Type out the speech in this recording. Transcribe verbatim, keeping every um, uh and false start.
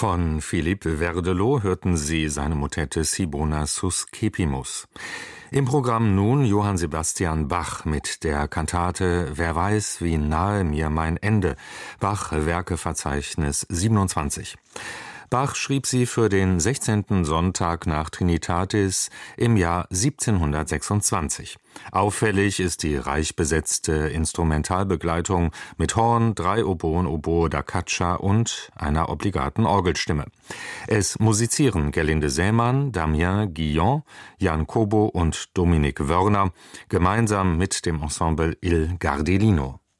Von Philippe Verdelot hörten Sie seine Motette Sibona Suscepimus. Im Programm nun Johann Sebastian Bach mit der Kantate »Wer weiß, wie nahe mir mein Ende«, Bach Werkeverzeichnis siebenundzwanzig. Bach schrieb sie für den sechzehnten Sonntag nach Trinitatis im Jahr siebzehnhundertsechsundzwanzig. Auffällig ist die reich besetzte Instrumentalbegleitung mit Horn, drei Oboen, Oboe da caccia und einer obligaten Orgelstimme. Es musizieren Gerlinde Sämann, Damien Guillon, Jan Kobo und Dominik Wörner gemeinsam mit dem Ensemble Il Gardellino.